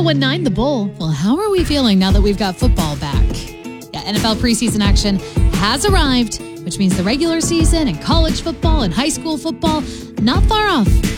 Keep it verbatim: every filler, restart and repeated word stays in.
nine, The Bull. Well, how are we feeling now that we've got football back? Yeah, N F L preseason action has arrived, which means the regular season and college football and high school football not far off.